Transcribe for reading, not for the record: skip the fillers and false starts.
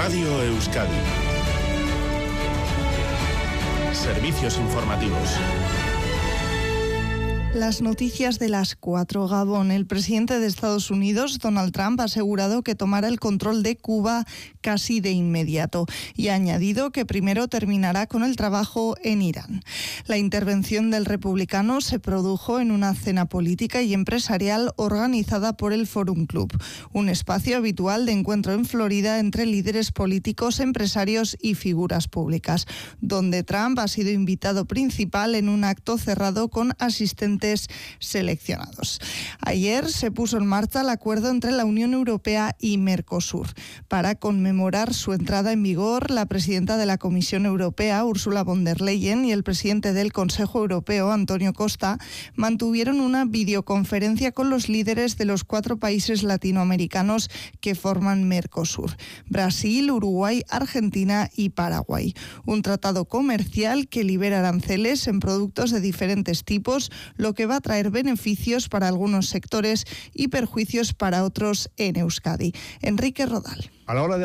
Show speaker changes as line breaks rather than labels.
Radio Euskadi. Servicios informativos.
Las noticias de las 4. Gabón. El presidente de Estados Unidos, Donald Trump, ha asegurado que tomará el control de Cuba casi de inmediato y ha añadido que primero terminará con el trabajo en Irán. La intervención del republicano se produjo en una cena política y empresarial organizada por el Forum Club, un espacio habitual de encuentro en Florida entre líderes políticos, empresarios y figuras públicas, donde Trump ha sido invitado principal en un acto cerrado con asistentes seleccionados. Ayer se puso en marcha el acuerdo entre la Unión Europea y Mercosur. Para conmemorar su entrada en vigor, la presidenta de la Comisión Europea, Ursula von der Leyen, y el presidente del Consejo Europeo, Antonio Costa, mantuvieron una videoconferencia con los líderes de los 4 países latinoamericanos que forman Mercosur: Brasil, Uruguay, Argentina y Paraguay. Un tratado comercial que libera aranceles en productos de diferentes tipos, lo que va a traer beneficios para algunos sectores y perjuicios para otros en Euskadi. Enrique Rodal.
A la hora de